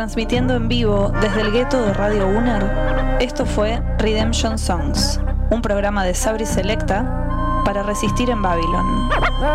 Transmitiendo en vivo desde el gueto de Radio Uner, esto fue Redemption Songs, un programa de Sabri Selecta para resistir en Babylon.